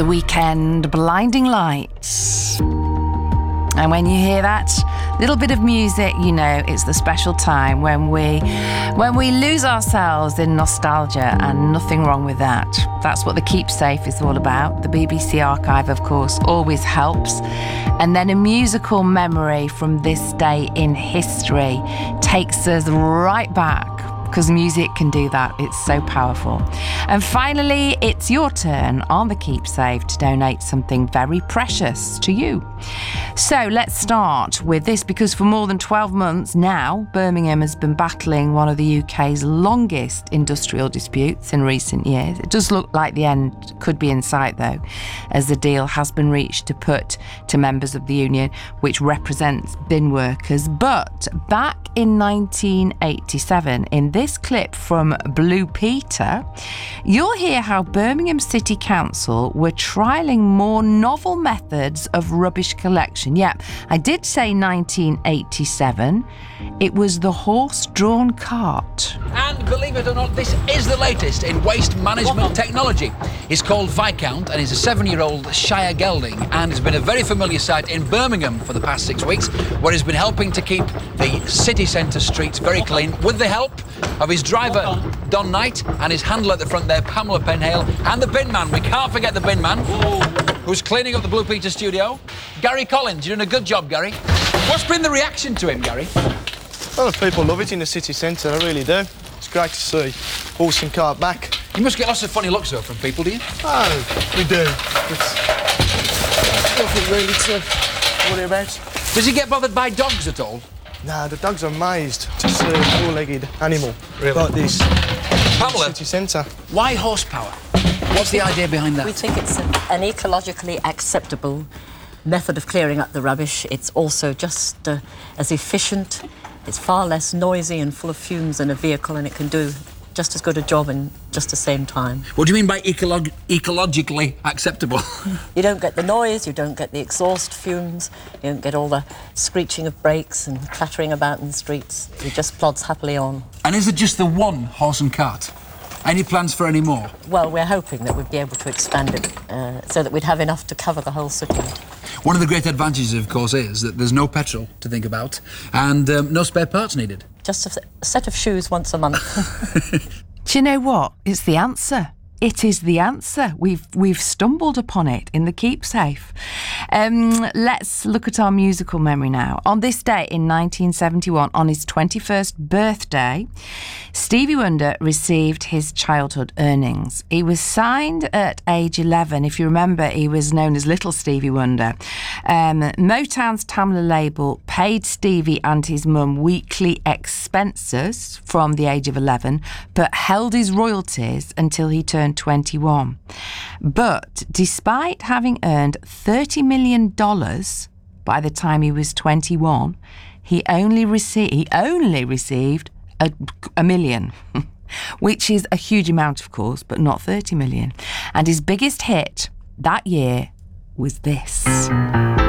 The Weeknd, Blinding Lights. And when you hear that little bit of music, you know it's the special time when we lose ourselves in nostalgia, and nothing wrong with that. That's what the Keepsafe is all about. The BBC Archive, of course, always helps. And then a musical memory from this day in history takes us right back, because music can do that. It's so powerful. And finally, it's your turn on the Keepsafe to donate something very precious to you. So let's start with this, because for more than 12 months now, Birmingham has been battling one of the UK's longest industrial disputes in recent years. It does look like the end could be in sight, though, as the deal has been reached to put to members of the union, which represents bin workers. But back in 1987, in this clip from Blue Peter, you'll hear how Birmingham City Council were trialling more novel methods of rubbish collection. Yeah, I did say 1987. It was the horse-drawn cart. And believe it or not, this is the latest in waste management technology. He's called Viscount, and he's a 7-year-old Shire gelding, and has been a very familiar sight in Birmingham for the past 6 weeks, where he's been helping to keep the city centre streets very clean, with the help of his driver, Don Knight, and his handler at the front there, Pamela Penhale, and the bin man. We can't forget the bin man, who's cleaning up the Blue Peter studio. Gary Collins, you're doing a good job, Gary. What's been the reaction to him, Gary? A lot of people love it in the city centre, I really do. It's great to see horse and cart back. You must get lots of funny looks, though, from people, do you? Oh, we do. It's nothing really to worry about. Does he get bothered by dogs at all? Nah, the dogs are amazed to see a four-legged animal like this. Pamela, City centre. why horsepower? What's the idea behind that? We think it's an ecologically acceptable method of clearing up the rubbish. It's also just as efficient. It's far less noisy and full of fumes than a vehicle, and it can do just as good a job in just the same time. What do you mean by ecologically acceptable? You don't get the noise, you don't get the exhaust fumes, you don't get all the screeching of brakes and clattering about in the streets. It just plods happily on. And is it just the one horse and cart? Any plans for any more? Well, we're hoping that we'd be able to expand it so that we'd have enough to cover the whole city. One of the great advantages, of course, is that there's no petrol to think about and no spare parts needed. Just a set of shoes once a month. Do you know what? It's the answer. It is the answer. We've stumbled upon it in the Keepsafe. Let's look at our musical memory now. On this day in 1971, on his 21st birthday, Stevie Wonder received his childhood earnings. He was signed at age 11. If you remember, he was known as Little Stevie Wonder. Motown's Tamla label paid Stevie and his mum weekly expenses from the age of 11, but held his royalties until he turned 21. But despite having earned $30 million by the time he was 21, he only received a million, which is a huge amount, of course, but not 30 million. And his biggest hit that year was this.